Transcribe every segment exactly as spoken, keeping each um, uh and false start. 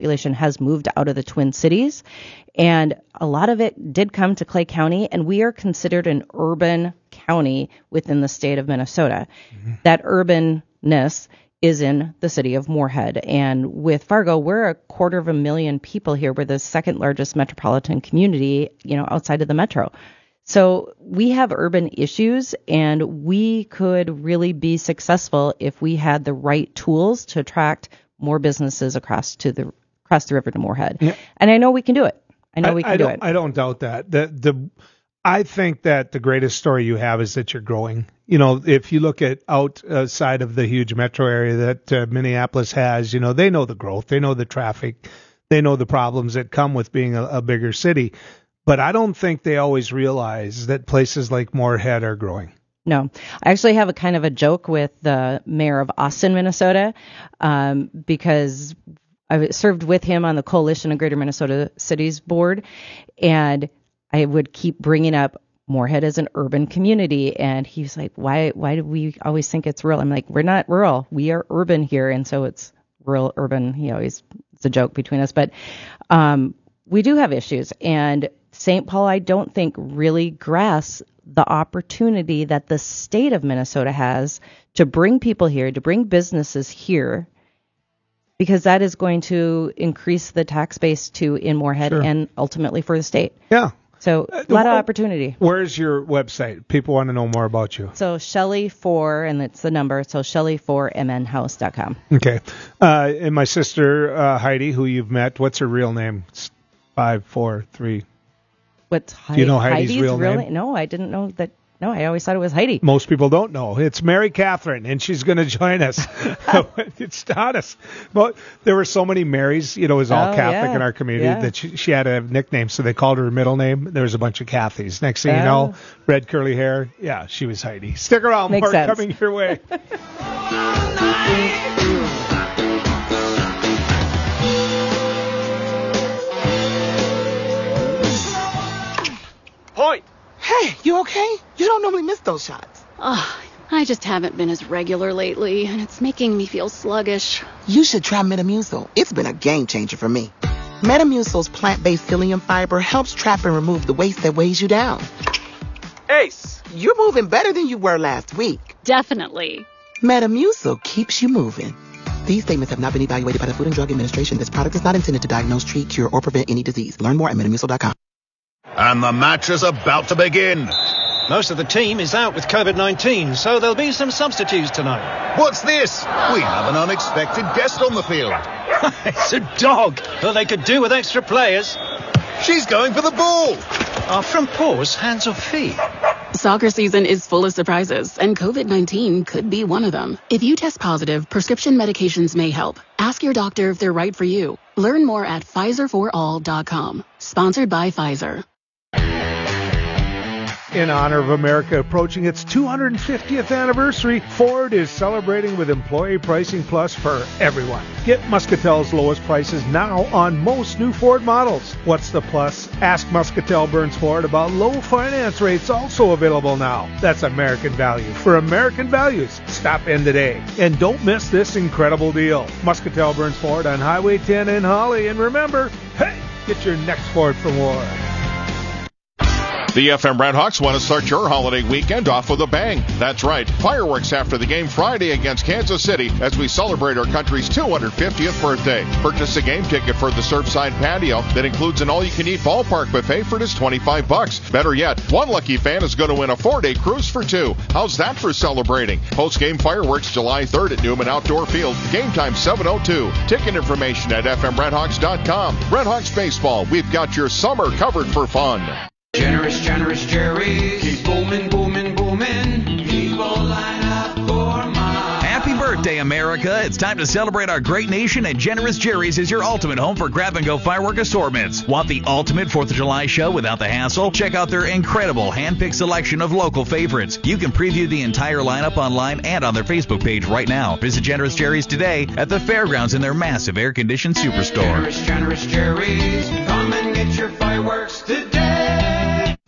population has moved out of the Twin Cities, and a lot of it did come to Clay County, and we are considered an urban county within the state of Minnesota. Mm-hmm. That urbanness is in the city of Moorhead. And with Fargo, we're a quarter of a million people here. We're the second largest metropolitan community, you know, outside of the metro. So we have urban issues, and we could really be successful if we had the right tools to attract more businesses across to the across the river to Moorhead. Yeah. And I know we can do it. I know I, we can I do don't, it. I don't doubt that. The the I think that the greatest story you have is that you're growing. You know, if you look at outside of the huge metro area that uh, Minneapolis has, you know, they know the growth, they know the traffic, they know the problems that come with being a, a bigger city. But I don't think they always realize that places like Moorhead are growing. No. I actually have a kind of a joke with the mayor of Austin, Minnesota, um, because I served with him on the Coalition of Greater Minnesota Cities Board, and I would keep bringing up Moorhead as an urban community, and he's like, why why do we always think it's rural? I'm like, we're not rural. We are urban here, and so it's rural, urban. He always, it's a joke between us. But um, we do have issues, and Saint Paul, I don't think, really grasps the opportunity that the state of Minnesota has to bring people here, to bring businesses here, because that is going to increase the tax base too in Moorhead sure. and ultimately for the state. Yeah. So a lot of opportunity. Where's your website? People want to know more about you. So Shelley four, and it's the number, so Shelley four m n house dot com. Okay. Uh, and my sister, uh, Heidi, who you've met, what's her real name? It's five four three. What's Heidi? Do you know Heidi's, Heidi's real, real name? name? No, I didn't know that. No, I always thought it was Heidi. Most people don't know. It's Mary Catherine, and she's going to join us. It's not us. But there were so many Marys, you know, it was all oh, Catholic yeah. in our community, yeah. that she, she had a nickname, so they called her her middle name. There was a bunch of Cathys. Next thing oh. you know, red curly hair. Yeah, she was Heidi. Stick around. Makes More sense. coming your way. Point. Hey, you okay? You don't normally miss those shots. Oh, I just haven't been as regular lately, and it's making me feel sluggish. You should try Metamucil. It's been a game changer for me. Metamucil's plant-based psyllium fiber helps trap and remove the waste that weighs you down. Ace. You're moving better than you were last week. Definitely. Metamucil keeps you moving. These statements have not been evaluated by the Food and Drug Administration. This product is not intended to diagnose, treat, cure, or prevent any disease. Learn more at metamucil dot com. And the match is about to begin. Most of the team is out with covid nineteen, so there'll be some substitutes tonight. What's this? We have an unexpected guest on the field. It's a dog. Well, they could do with extra players. She's going for the ball. Are front paws hands or feet? Soccer season is full of surprises, and covid nineteen could be one of them. If you test positive, prescription medications may help. Ask your doctor if they're right for you. Learn more at Pfizer for all dot com. Sponsored by Pfizer. In honor of America approaching its two hundred fiftieth anniversary, Ford is celebrating with Employee Pricing Plus for everyone. Get Muscatel's lowest prices now on most new Ford models. What's the plus? Ask Muscatel Burns Ford about low finance rates, also available now. That's American value for American values. Stop in today. And don't miss this incredible deal. Muscatel Burns Ford on Highway ten in Holly. And remember, hey, get your next Ford for more. The F M Redhawks want to start your holiday weekend off with a bang. That's right, fireworks after the game Friday against Kansas City as we celebrate our country's two hundred fiftieth birthday. Purchase a game ticket for the Surfside Patio that includes an all-you-can-eat ballpark buffet for just twenty-five bucks. Better yet, one lucky fan is going to win a four-day cruise for two. How's that for celebrating? Post-game fireworks July third at Newman Outdoor Field. Game time seven oh two. Ticket information at f m redhawks dot com. Redhawks Baseball, we've got your summer covered for fun. Generous, generous Jerry's. Keep booming, booming, booming. People line up for mine. Happy birthday, America. It's time to celebrate our great nation, and Generous Jerry's is your ultimate home for grab-and-go firework assortments. Want the ultimate fourth of July show without the hassle? Check out their incredible hand-picked selection of local favorites. You can preview the entire lineup online and on their Facebook page right now. Visit Generous Jerry's today at the fairgrounds in their massive air-conditioned superstore. Generous, generous Jerry's. Come and get your fireworks today.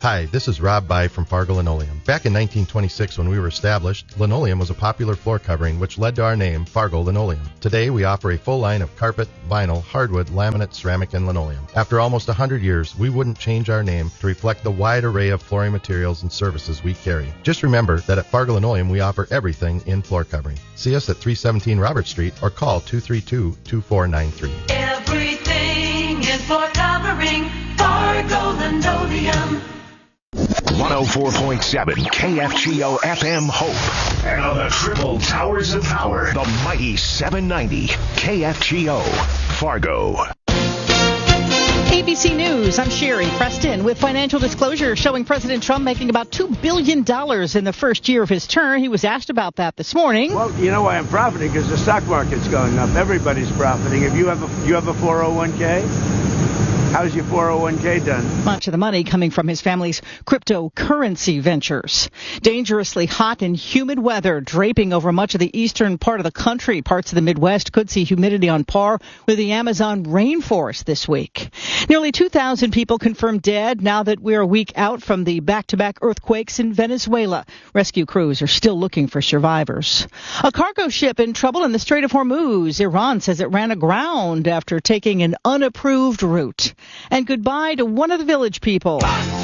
Hi, this is Rob By from Fargo Linoleum. Back in nineteen twenty-six, when we were established, linoleum was a popular floor covering, which led to our name, Fargo Linoleum. Today, we offer a full line of carpet, vinyl, hardwood, laminate, ceramic, and linoleum. After almost one hundred years, we wouldn't change our name to reflect the wide array of flooring materials and services we carry. Just remember that at Fargo Linoleum, we offer everything in floor covering. See us at three seventeen Robert Street or call two three two, two four nine three. Everything in floor covering, Fargo Linoleum. one oh four point seven K F G O F M Hope. And on the triple towers of power, the mighty seven ninety K F G O Fargo. A B C News, I'm Sherry Preston with financial disclosure showing President Trump making about two billion dollars in the first year of his term. He was asked about that this morning. Well, you know why I'm profiting? Because the stock market's going up. Everybody's profiting. If you have a, you have a four oh one k, how's your four oh one k done? Much of the money coming from his family's cryptocurrency ventures. Dangerously hot and humid weather draping over much of the eastern part of the country. Parts of the Midwest could see humidity on par with the Amazon rainforest this week. Nearly two thousand people confirmed dead now that we're a week out from the back-to-back earthquakes in Venezuela. Rescue crews are still looking for survivors. A cargo ship in trouble in the Strait of Hormuz. Iran says it ran aground after taking an unapproved route. And goodbye to one of the Village People.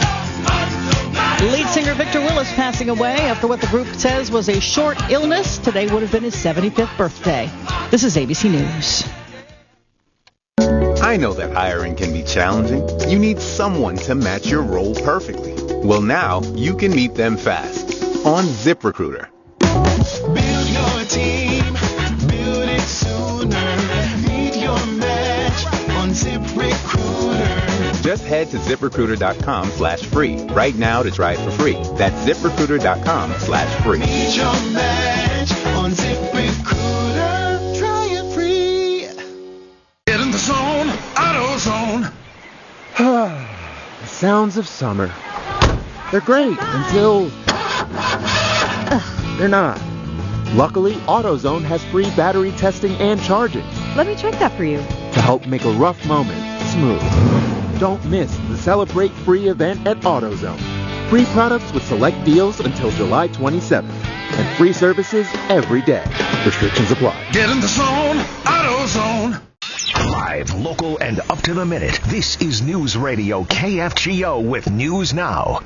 Lead singer Victor Willis passing away after what the group says was a short illness. Today would have been his seventy-fifth birthday. This is A B C News. I know that hiring can be challenging. You need someone to match your role perfectly. Well, now you can meet them fast on ZipRecruiter. Build your team, build it sooner. Meet your match on ZipRecruiter. Just head to ZipRecruiter.com slash free right now to try it for free. That's ZipRecruiter.com slash free. Meet your match on ZipRecruiter. Try it free. Get in the zone, AutoZone. The sounds of summer. They're great until they're not. Luckily, AutoZone has free battery testing and charging. Let me check that for you. To help make a rough moment smooth. Don't miss the Celebrate Free event at AutoZone. Free products with select deals until July twenty-seventh. And free services every day. Restrictions apply. Get in the zone, AutoZone. Live, local, and up to the minute. This is News Radio K F G O with News Now.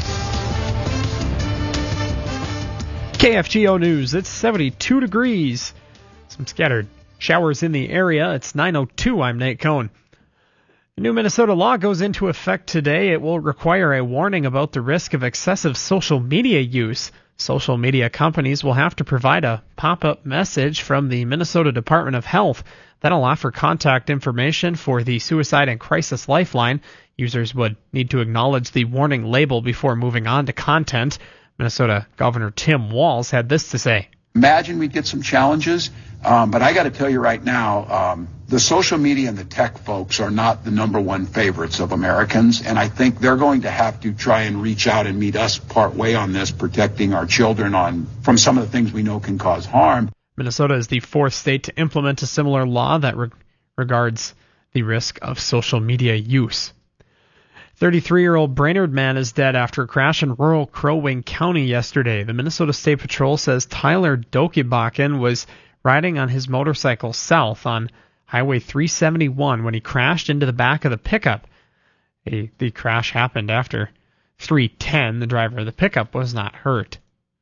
K F G O News. It's seventy-two degrees. Some scattered showers in the area. It's nine oh two. I'm Nate Cohn. A new Minnesota law goes into effect today. It will require a warning about the risk of excessive social media use. Social media companies will have to provide a pop-up message from the Minnesota Department of Health that'll offer contact information for the Suicide and Crisis Lifeline. Users would need to acknowledge the warning label before moving on to content. Minnesota Governor Tim Walz had this to say. Imagine we'd get some challenges, um, but I got to tell you right now, um, the social media and the tech folks are not the number one favorites of Americans, and I think they're going to have to try and reach out and meet us part way on this, protecting our children on from some of the things we know can cause harm. Minnesota is the fourth state to implement a similar law that re- regards the risk of social media use. thirty-three-year-old Brainerd man is dead after a crash in rural Crow Wing County yesterday. The Minnesota State Patrol says Tyler Dokibakken was riding on his motorcycle south on Highway three seventy-one when he crashed into the back of the pickup. A, the crash happened after three ten. The driver of the pickup was not hurt.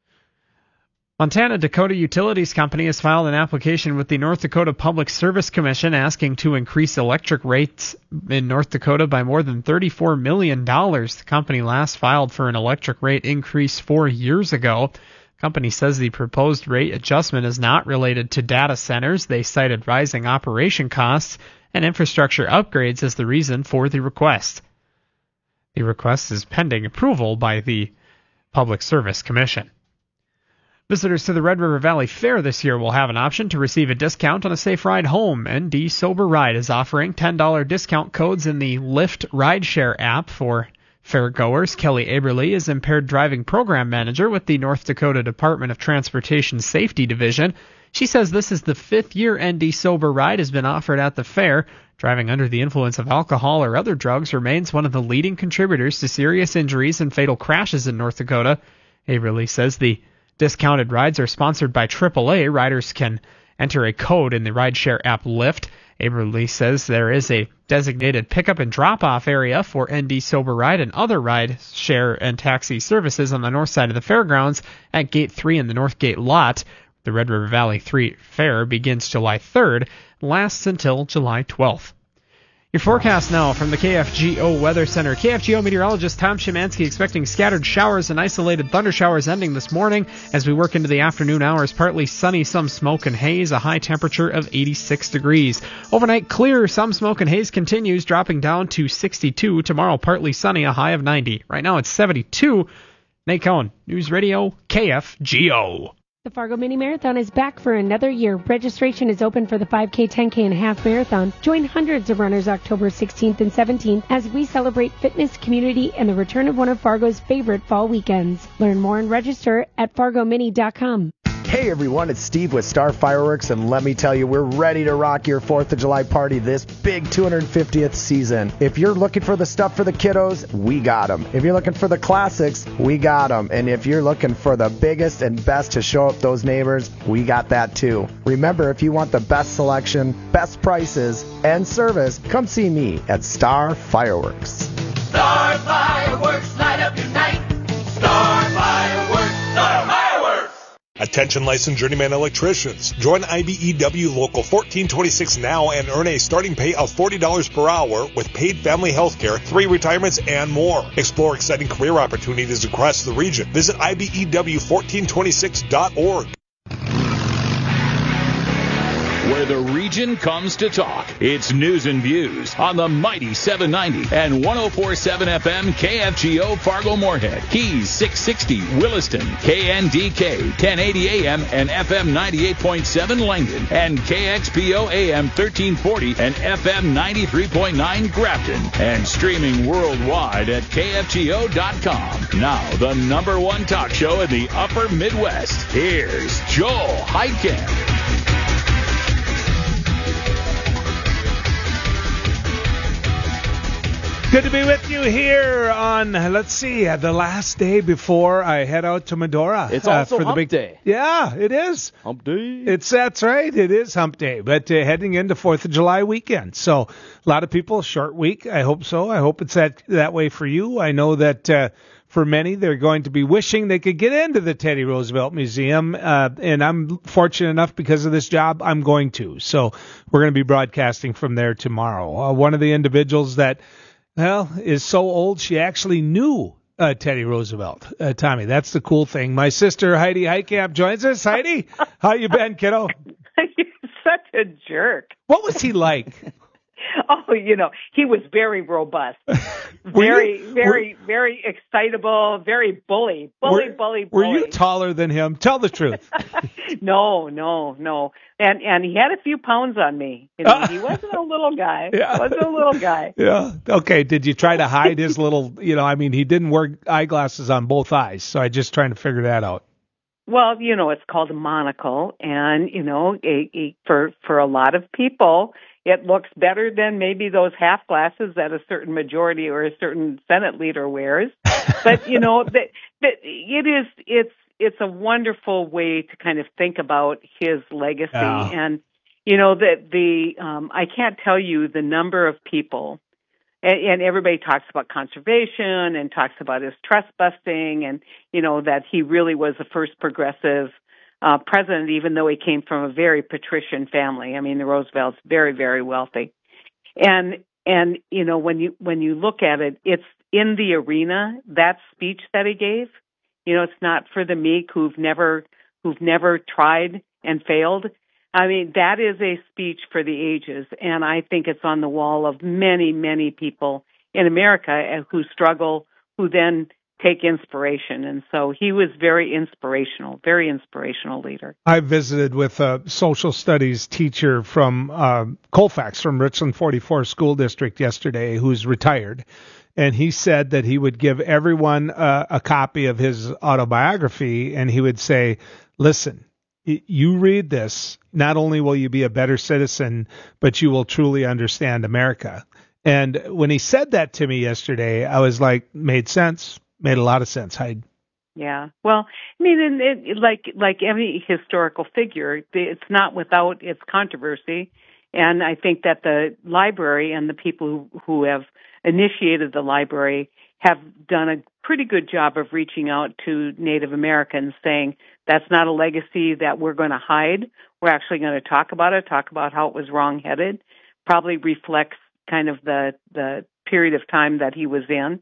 Montana Dakota Utilities Company has filed an application with the North Dakota Public Service Commission asking to increase electric rates in North Dakota by more than thirty-four million dollars. The company last filed for an electric rate increase four years ago. The company says the proposed rate adjustment is not related to data centers. They cited rising operation costs and infrastructure upgrades as the reason for the request. The request is pending approval by the Public Service Commission. Visitors to the Red River Valley Fair this year will have an option to receive a discount on a safe ride home. N D Sober Ride is offering ten dollars discount codes in the Lyft Rideshare app for fairgoers. Kelly Aberly is Impaired Driving Program Manager with the North Dakota Department of Transportation Safety Division. She says this is the fifth year N D Sober Ride has been offered at the fair. Driving under the influence of alcohol or other drugs remains one of the leading contributors to serious injuries and fatal crashes in North Dakota. Averly says the discounted rides are sponsored by triple A. Riders can enter a code in the rideshare app Lyft. Averly says there is a designated pickup and drop-off area for N D Sober Ride and other ride share and taxi services on the north side of the fairgrounds at Gate three in the North Gate lot. The Red River Valley three Fair begins July third and lasts until July twelfth. Your forecast now from the K F G O Weather Center. K F G O meteorologist Tom Szymanski expecting scattered showers and isolated thunder showers ending this morning as we work into the afternoon hours. Partly sunny, some smoke and haze, a high temperature of eighty-six degrees. Overnight clear, some smoke and haze continues, dropping down to sixty-two. Tomorrow partly sunny, a high of ninety. Right now it's seventy-two. Nate Cohen, News Radio, K F G O. The Fargo Mini Marathon is back for another year. Registration is open for the five K, ten K, and half marathon. Join hundreds of runners October sixteenth and seventeenth as we celebrate fitness, community, and the return of one of Fargo's favorite fall weekends. Learn more and register at fargo mini dot com. Hey everyone, it's Steve with Star Fireworks, and let me tell you, we're ready to rock your fourth of July party this big two hundred fiftieth season. If you're looking for the stuff for the kiddos, we got them. If you're looking for the classics, we got them. And if you're looking for the biggest and best to show up those neighbors, we got that too. Remember, if you want the best selection, best prices, and service, come see me at Star Fireworks. Star Fireworks, light up your night. Star Fireworks, Star Fireworks. Attention licensed journeyman electricians. Join I B E W Local fourteen twenty-six now and earn a starting pay of forty dollars per hour with paid family health care, three retirements, and more. Explore exciting career opportunities across the region. Visit I B E W fourteen twenty-six dot org. Where the region comes to talk. It's News and Views on the mighty seven ninety and one oh four point seven F M K F G O Fargo Moorhead, Keys six sixty Williston, K N D K ten eighty A M and F M ninety-eight point seven Langdon, and K X P O A M thirteen forty and F M ninety-three point nine Grafton, and streaming worldwide at K F G O dot com. Now, the number one talk show in the upper Midwest. Here's Joel Heitkamp. Good to be with you here on, let's see, uh, the last day before I head out to Medora. It's also uh, for Hump the big Day. Yeah, it is. Hump Day. It's that's right. It is Hump Day, but uh, heading into Fourth of July weekend. So a lot of people, short week. I hope so. I hope it's that that way for you. I know that uh, for many, they're going to be wishing they could get into the Teddy Roosevelt Museum, uh, and I'm fortunate enough because of this job, I'm going to. So we're going to be broadcasting from there tomorrow. Uh, one of the individuals that Well, is so old she actually knew uh, Teddy Roosevelt. Uh, Tommy, that's the cool thing. My sister Heidi Heitkamp joins us. Heidi, how you been, kiddo? You're such a jerk. What was he like? Oh, you know, he was very robust, very, you, very, were, very excitable, very bully, bully, were, bully, bully. Were you taller than him? Tell the truth. no, no, no. And and he had a few pounds on me. You know, he wasn't a little guy. Yeah. He wasn't a little guy. Yeah. Okay. Did you try to hide his little? You know, I mean, he didn't wear eyeglasses on both eyes, so I just trying to figure that out. Well, you know, it's called a monocle, and you know, a, a, for for a lot of people, it looks better than maybe those half glasses that a certain majority or a certain Senate leader wears. But you know, that that it is it's it's a wonderful way to kind of think about his legacy, yeah. and you know that the um, I can't tell you the number of people. And everybody talks about conservation and talks about his trust busting and, you know, that he really was the first progressive uh, president, even though he came from a very patrician family. I mean, the Roosevelts, very, very wealthy. And, and, you know, when you, when you look at it, it's in the arena, that speech that he gave, you know, it's not for the meek who've never, who've never tried and failed. I mean, that is a speech for the ages, and I think it's on the wall of many, many people in America who struggle, who then take inspiration. And so he was very inspirational, very inspirational leader. I visited with a social studies teacher from uh, Colfax, from Richland forty-four School District yesterday, who's retired. And he said that he would give everyone uh, a copy of his autobiography, and he would say, listen, you read this, not only will you be a better citizen, but you will truly understand America. And when he said that to me yesterday, I was like, made sense, made a lot of sense, Hyde. Yeah. Well, I mean, and it, like like any historical figure, it's not without its controversy. And I think that the library and the people who, who have initiated the library have done a pretty good job of reaching out to Native Americans, saying that's not a legacy that we're going to hide. We're actually going to talk about it, talk about how it was wrongheaded. Probably reflects kind of the the period of time that he was in.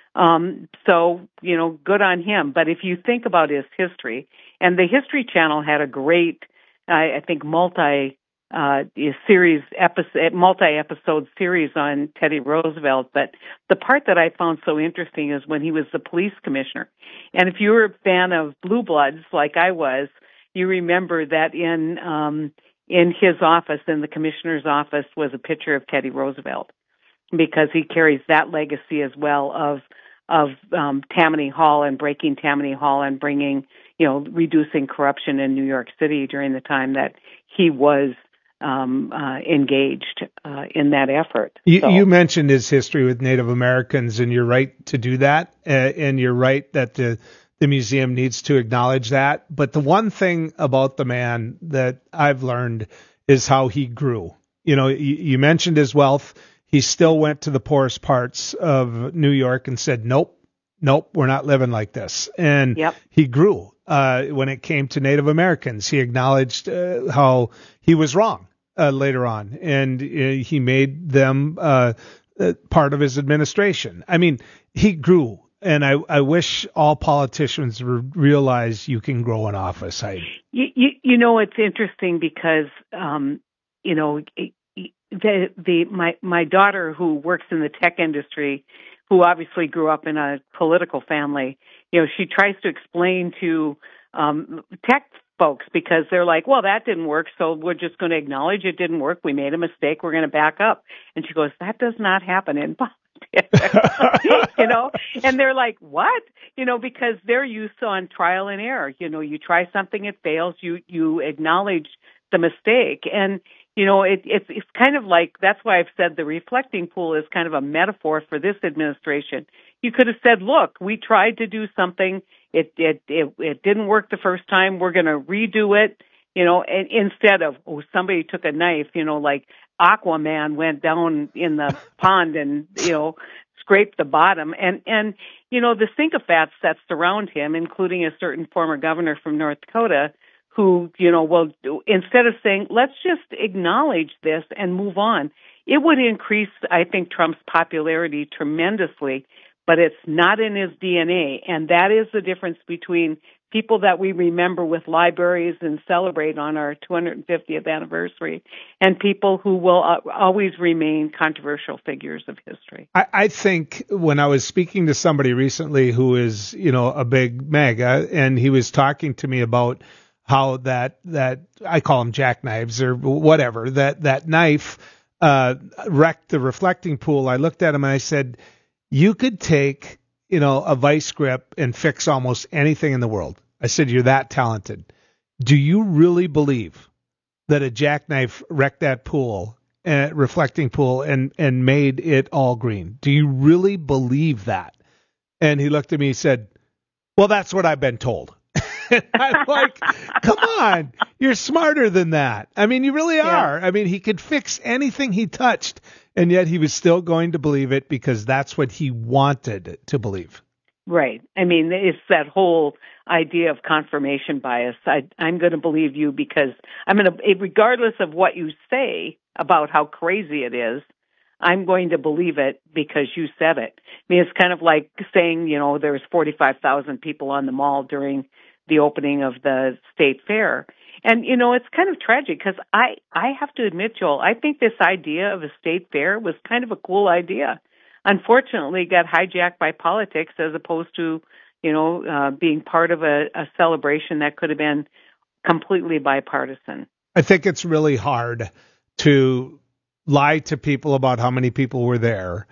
Um, so, you know, good on him. But if you think about his history, and the History Channel had a great, uh, I think, multi uh, series episode, multi-episode series on Teddy Roosevelt. But the part that I found so interesting is when he was the police commissioner. And if you were a fan of Blue Bloods, like I was, you remember that in um, in his office, in the commissioner's office, was a picture of Teddy Roosevelt, because he carries that legacy as well of of um, Tammany Hall and breaking Tammany Hall and bringing, you know, reducing corruption in New York City during the time that he was um, uh, engaged uh, in that effort. You, so. you mentioned his history with Native Americans, and you're right to do that, uh, and you're right that the the museum needs to acknowledge that. But the one thing about the man that I've learned is how he grew. You know, you, you mentioned his wealth. He still went to the poorest parts of New York and said, nope, nope, we're not living like this. And yep. he grew. Uh, when it came to Native Americans, he acknowledged uh, how he was wrong uh, later on, and uh, he made them uh, uh, part of his administration. I mean, he grew, and I, I wish all politicians re- realize you can grow in office. I, you, you, you know, it's interesting because, um, you know, it, The, the my my daughter, who works in the tech industry, who obviously grew up in a political family, you know, she tries to explain to um, tech folks, because they're like, well, that didn't work, so we're just going to acknowledge it didn't work. We made a mistake. We're going to back up. And she goes, that does not happen in politics, you know. And they're like, what? You know, because they're used to on trial and error. You know, you try something, it fails. You you acknowledge the mistake. And you know, it, it's it's kind of like, that's why I've said the reflecting pool is kind of a metaphor for this administration. You could have said, look, we tried to do something. It it it, it didn't work the first time. We're going to redo it, you know, and instead of, oh, somebody took a knife, you know, like Aquaman went down in the pond and, you know, scraped the bottom. And, and you know, the sycophants that surround him, including a certain former governor from North Dakota, who, you know, well, instead of saying, let's just acknowledge this and move on, it would increase, I think, Trump's popularity tremendously, but it's not in his D N A. And that is the difference between people that we remember with libraries and celebrate on our two hundred fiftieth anniversary and people who will always remain controversial figures of history. I, I think when I was speaking to somebody recently who is, you know, a big MAGA, and he was talking to me about how that, that I call them jackknives or whatever, that, that knife uh, wrecked the reflecting pool. I looked at him and I said, you could take, you know, a vice grip and fix almost anything in the world. I said, you're that talented. Do you really believe that a jackknife wrecked that pool, uh, reflecting pool, and, and made it all green? Do you really believe that? And he looked at me and said, well, that's what I've been told. And I'm like, come on, you're smarter than that. I mean, you really are. Yeah. I mean, he could fix anything he touched, and yet he was still going to believe it because that's what he wanted to believe. Right. I mean, it's that whole idea of confirmation bias. I, I'm going to believe you because I'm going to, regardless of what you say about how crazy it is, I'm going to believe it because you said it. I mean, it's kind of like saying, you know, there was forty-five thousand people on the mall during the opening of the state fair. And, you know, it's kind of tragic because I, I have to admit, Joel, I think this idea of a state fair was kind of a cool idea. Unfortunately, it got hijacked by politics as opposed to, you know, uh, being part of a, a celebration that could have been completely bipartisan. I think it's really hard to lie to people about how many people were there.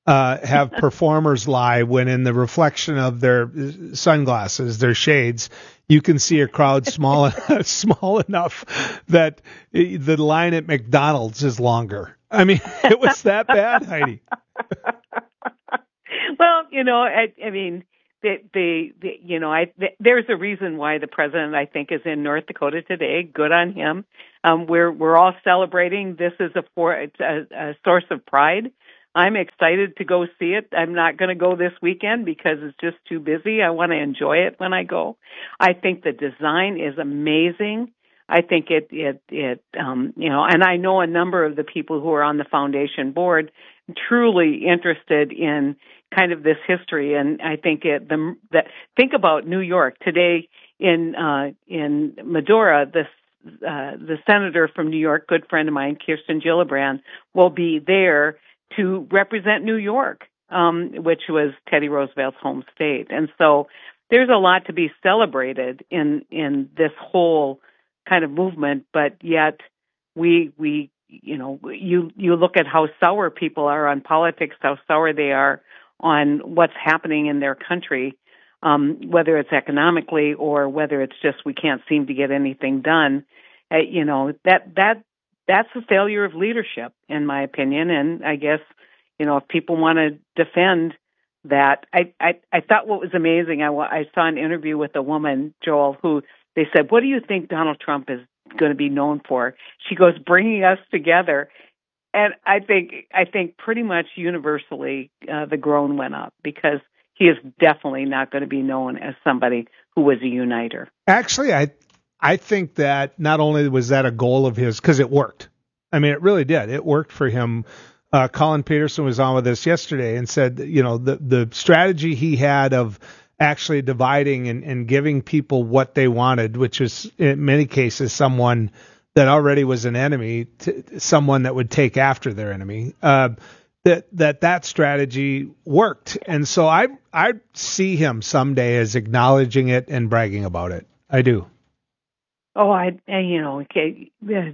uh, have performers lie when in the reflection of their sunglasses, their shades, you can see a crowd small small enough that the line at McDonald's is longer. I mean, it was that bad, Heidi. Well, you know, I, I mean, the, the, the you know, I the, there's a reason why the president, I think, is in North Dakota today. Good on him. Um, we're we're all celebrating. This is a for it's a, a source of pride. I'm excited to go see it. I'm not going to go this weekend because it's just too busy. I want to enjoy it when I go. I think the design is amazing. I think it, it, it, um, you know, and I know a number of the people who are on the foundation board truly interested in kind of this history. And I think it, the, the think about New York today in, uh, in Medora, the, uh, the senator from New York, good friend of mine, Kirsten Gillibrand, will be there to represent New York, um, which was Teddy Roosevelt's home state. And so there's a lot to be celebrated in, in this whole kind of movement, but yet we, we, you know, you, you look at how sour people are on politics, how sour they are on what's happening in their country, um, whether it's economically or whether it's just we can't seem to get anything done. Uh, you know, that, that, that's a failure of leadership, in my opinion. And I guess, you know, if people want to defend that, I, I, I thought what was amazing, I, I saw an interview with a woman, Joel, who they said, what do you think Donald Trump is going to be known for? She goes, bringing us together. And I think, I think pretty much universally, uh, the groan went up because he is definitely not going to be known as somebody who was a uniter. Actually, I, I think that not only was that a goal of his, because it worked. I mean, it really did. It worked for him. Uh, Colin Peterson was on with us yesterday and said, you know, the, the strategy he had of actually dividing and, and giving people what they wanted, which is in many cases someone that already was an enemy, to someone that would take after their enemy, uh, that, that that strategy worked. And so I, I see him someday as acknowledging it and bragging about it. I do. Oh, I, you know, okay.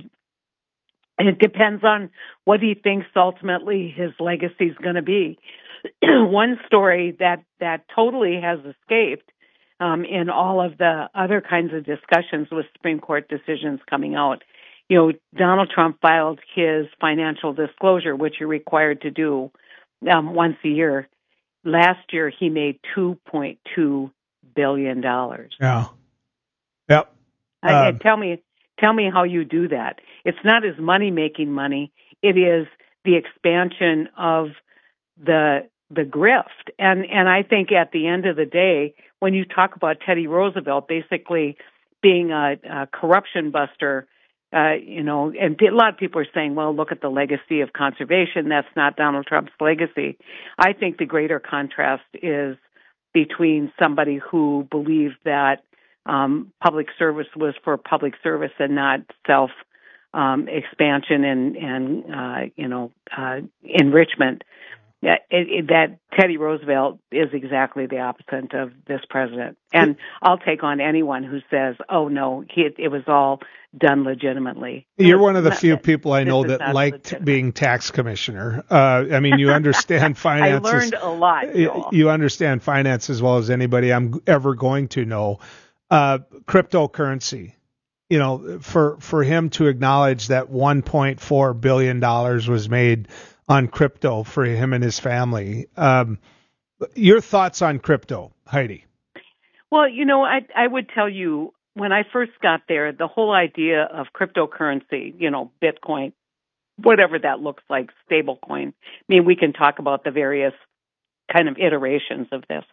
It depends on what he thinks ultimately his legacy is going to be. One story that, that totally has escaped um, in all of the other kinds of discussions with Supreme Court decisions coming out, you know, Donald Trump filed his financial disclosure, which you're required to do um, once a year. Last year, he made two point two billion dollars. Yeah. Yep. Um, uh, tell me, tell me how you do that. It's not his money-making money. It is the expansion of the the grift. And and I think at the end of the day, when you talk about Teddy Roosevelt basically being a, a corruption buster, uh, you know, and a lot of people are saying, well, look at the legacy of conservation. That's not Donald Trump's legacy. I think the greater contrast is between somebody who believed that um, public service was for public service and not self um, expansion and, and uh, you know, uh, enrichment. Yeah, it, it, that Teddy Roosevelt is exactly the opposite of this president. And I'll take on anyone who says, oh, no, he, it was all done legitimately. You're one of the few people I know that liked legitimate. being tax commissioner. Uh, I mean, you understand finances. I learned a lot, Joel. You understand finance as well as anybody I'm ever going to know. Uh, cryptocurrency, you know, for, for him to acknowledge that one point four billion dollars was made on crypto for him and his family. Um, your thoughts on crypto, Heidi? Well, you know, I, I would tell you, when I first got there, the whole idea of cryptocurrency, you know, Bitcoin, whatever that looks like, stablecoin. I mean, we can talk about the various kind of iterations of this.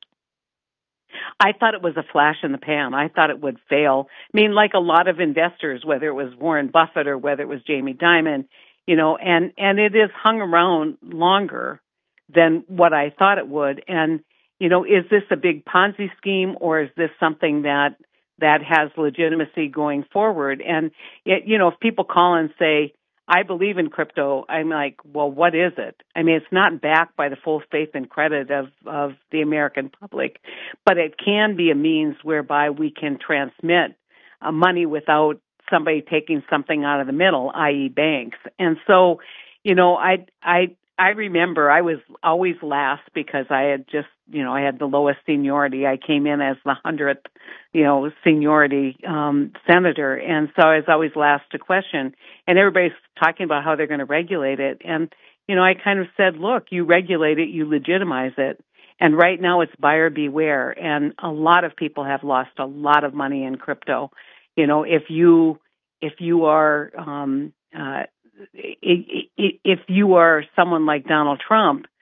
I thought it was a flash in the pan. I thought it would fail. I mean, like a lot of investors, whether it was Warren Buffett or whether it was Jamie Dimon, you know, and, and it has hung around longer than what I thought it would. And, you know, is this a big Ponzi scheme or is this something that, that has legitimacy going forward? And, it, you know, if people call and say, I believe in crypto, I'm like, well, what is it? I mean, it's not backed by the full faith and credit of, of the American public, but it can be a means whereby we can transmit uh, money without somebody taking something out of the middle, that is banks. And so, you know, I, I, I remember I was always last because I had just, you know, I had the lowest seniority. I came in as the hundredth, you know, seniority um, senator, and so I was always last to question. And everybody's talking about how they're going to regulate it, and you know, I kind of said, look, you regulate it, you legitimize it, and right now it's buyer beware, and a lot of people have lost a lot of money in crypto. You know, if you if you are um, uh, if you are someone like Donald Trump,